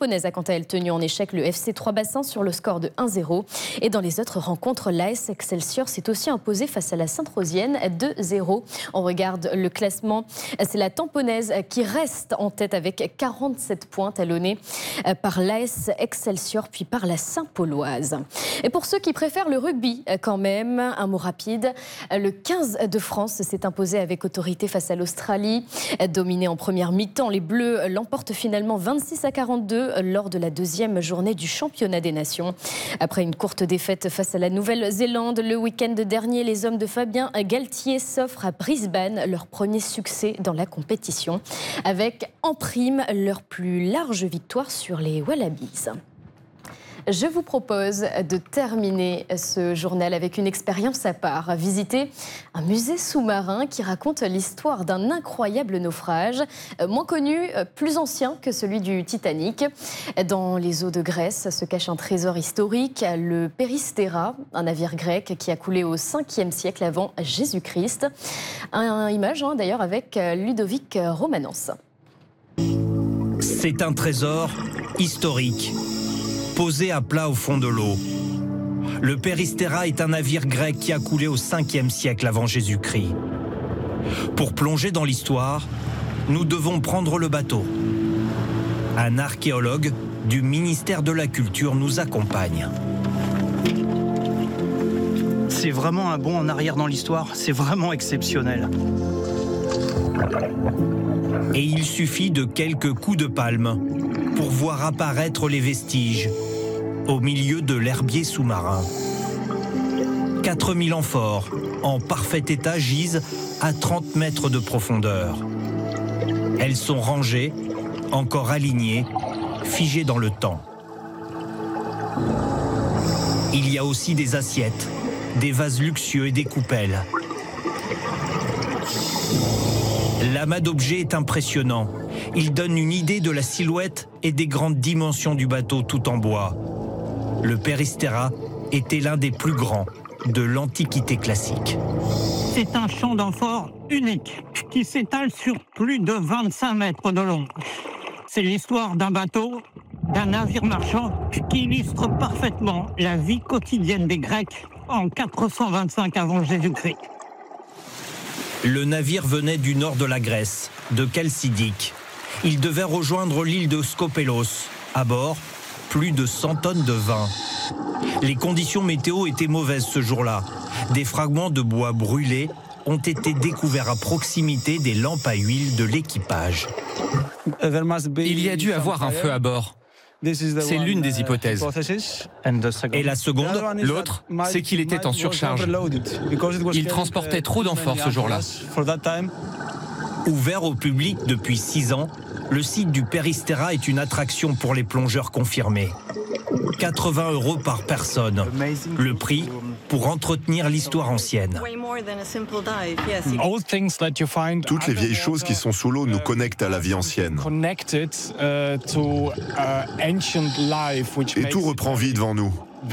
tamponnaise a quant à elle tenu en échec le FC Trois-Bassins sur le score de 1-0. Et dans les autres rencontres, l'AS Excelsior s'est aussi imposé face à la Sainte-Rosienne 2-0. On regarde le classement. C'est la tamponnaise qui reste en tête avec 47 points, talonnée par l'AS Excelsior puis par la Saint-Pauloise. Et pour ceux qui préfèrent le rugby, quand même, un mot rapide. Le 15 de France s'est imposé avec autorité face à l'Australie. Dominé en première mi-temps, les Bleus l'emportent finalement 26-42 lors de la deuxième journée du championnat des nations. Après une courte défaite face à la Nouvelle-Zélande, le week-end dernier, les hommes de Fabien Galtier s'offrent à Brisbane leur premier succès dans la compétition, avec en prime leur plus large victoire sur les Wallabies. Je vous propose de terminer ce journal avec une expérience à part. Visiter un musée sous-marin qui raconte l'histoire d'un incroyable naufrage, moins connu, plus ancien que celui du Titanic. Dans les eaux de Grèce se cache un trésor historique, le Péristera, un navire grec qui a coulé au 5e siècle avant Jésus-Christ. Une image d'ailleurs avec Ludovic Romanos. C'est un trésor historique, posé à plat au fond de l'eau. Le Péristera est un navire grec qui a coulé au 5e siècle avant Jésus-Christ. Pour plonger dans l'histoire, nous devons prendre le bateau. Un archéologue du ministère de la Culture nous accompagne. C'est vraiment un bond en arrière dans l'histoire, c'est vraiment exceptionnel. Et il suffit de quelques coups de palme pour voir apparaître les vestiges au milieu de l'herbier sous-marin. 4000 amphores, en parfait état, gisent à 30 mètres de profondeur. Elles sont rangées, encore alignées, figées dans le temps. Il y a aussi des assiettes, des vases luxueux et des coupelles. L'amas d'objets est impressionnant. Il donne une idée de la silhouette et des grandes dimensions du bateau tout en bois. Le Péristera était l'un des plus grands de l'Antiquité classique. C'est un champ d'amphores unique qui s'étale sur plus de 25 mètres de long. C'est l'histoire d'un bateau, d'un navire marchand qui illustre parfaitement la vie quotidienne des Grecs en 425 avant Jésus-Christ. Le navire venait du nord de la Grèce, de Chalcidique. Il devait rejoindre l'île de Skópelos. À bord, plus de 100 tonnes de vin. Les conditions météo étaient mauvaises ce jour-là. Des fragments de bois brûlés ont été découverts à proximité des lampes à huile de l'équipage. Il y a dû avoir un feu à bord. C'est l'une des hypothèses. Et la seconde? L'autre, c'est qu'il était en surcharge. Il transportait trop d'amphores ce jour-là. Ouvert au public depuis 6 ans, le site du Péristera est une attraction pour les plongeurs confirmés. 80 € par personne. Le prix pour entretenir l'histoire ancienne. Toutes les vieilles choses qui sont sous l'eau nous connectent à la vie ancienne. Et tout reprend vie devant nous.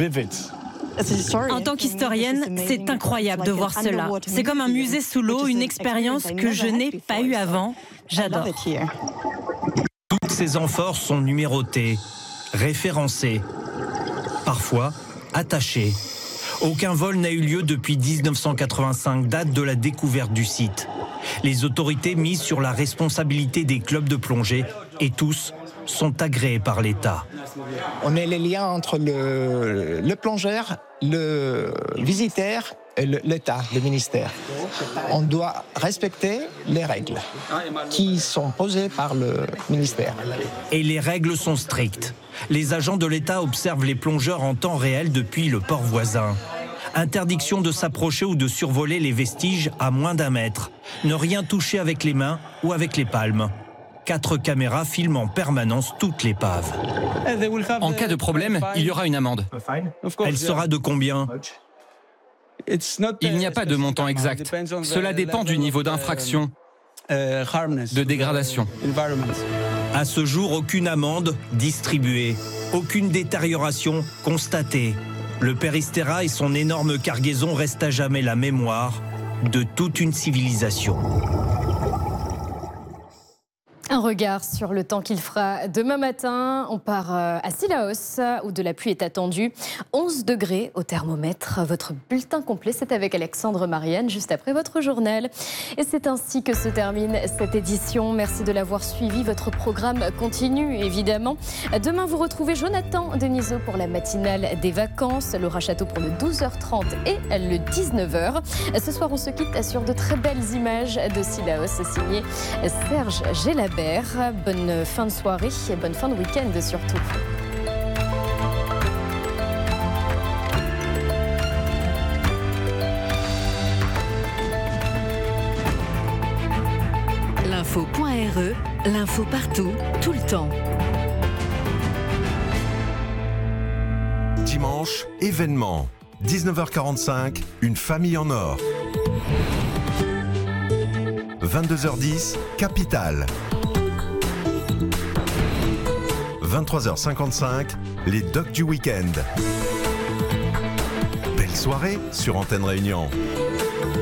En tant qu'historienne, c'est incroyable de voir cela. C'est comme un musée sous l'eau, une expérience que je n'ai pas eue avant. J'adore. Toutes ces amphores sont numérotées, référencées, parfois attachées. Aucun vol n'a eu lieu depuis 1985, date de la découverte du site. Les autorités misent sur la responsabilité des clubs de plongée et tous sont agréés par l'État. On est les liens entre le plongeur, le visiteur et l'État, le ministère. On doit respecter les règles qui sont posées par le ministère. Et les règles sont strictes. Les agents de l'État observent les plongeurs en temps réel depuis le port voisin. Interdiction de s'approcher ou de survoler les vestiges à moins d'1 mètre. Ne rien toucher avec les mains ou avec les palmes. 4 caméras filment en permanence toute l'épave. En cas de problème, il y aura une amende. Elle sera de combien ? Il n'y a pas de montant exact. Cela dépend du niveau d'infraction, de dégradation. À ce jour, aucune amende distribuée, aucune détérioration constatée. Le Péristera et son énorme cargaison restent à jamais la mémoire de toute une civilisation. Un regard sur le temps qu'il fera demain matin. On part à Cilaos où de la pluie est attendue. 11 degrés au thermomètre. Votre bulletin complet, c'est avec Alexandre Marianne juste après votre journal. Et c'est ainsi que se termine cette édition. Merci de l'avoir suivi. Votre programme continue évidemment. Demain, vous retrouvez Jonathan Denisot pour la matinale des vacances. Laura Château pour le 12h30 et le 19h. Ce soir, on se quitte sur de très belles images de Cilaos signé Serge Gélabert. Bonne fin de soirée et bonne fin de week-end surtout. L'info.re, l'info partout, tout le temps. Dimanche, événement. 19h45, une famille en or. 22h10, Capitale. 23h55, les docs du week-end. Belle soirée sur Antenne Réunion.